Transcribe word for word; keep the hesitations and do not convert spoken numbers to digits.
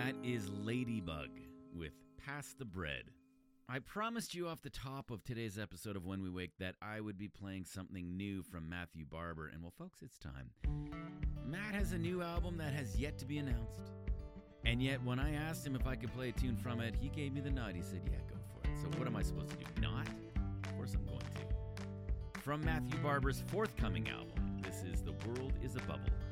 That is Ladybug with Pass the Bread. I promised you off the top of today's episode of When We Wake that I would be playing something new from Matthew Barber, and well, folks, it's time. Matt has a new album that has yet to be announced, and yet when I asked him if I could play a tune from it, he gave me the nod. He said, yeah, go for it. So what am I supposed to do? Not? Of course I'm going to. From Matthew Barber's forthcoming album, this is The World is a Bubble.